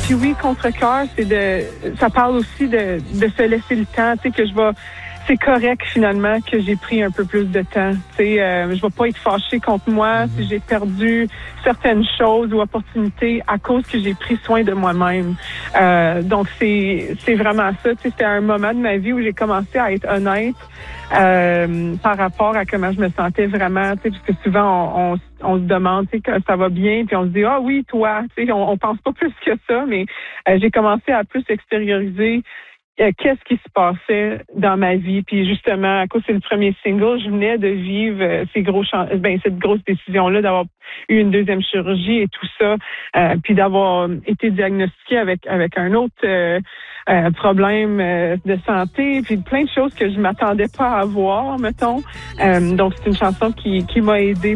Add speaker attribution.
Speaker 1: Puis oui, contre-cœur, ça parle aussi de se laisser le temps, tu sais, que c'est correct finalement que j'ai pris un peu plus de temps. Tu sais, je vais pas être fâchée contre moi si j'ai perdu certaines choses ou opportunités à cause que j'ai pris soin de moi-même. Donc c'est vraiment ça. Tu sais, c'était un moment de ma vie où j'ai commencé à être honnête par rapport à comment je me sentais vraiment. Tu sais, parce que souvent on se demande, tu sais, que ça va bien, puis on se dit ah oui toi. Tu sais, on pense pas plus que ça, mais j'ai commencé à plus extérioriser qu'est-ce qui se passait dans ma vie. Puis justement, à cause c'est le premier single, je venais de vivre cette grosse décision-là, d'avoir eu une deuxième chirurgie et tout ça, puis d'avoir été diagnostiquée avec un autre problème de santé, puis plein de choses que je m'attendais pas à avoir, mettons. Donc c'est une chanson qui m'a aidée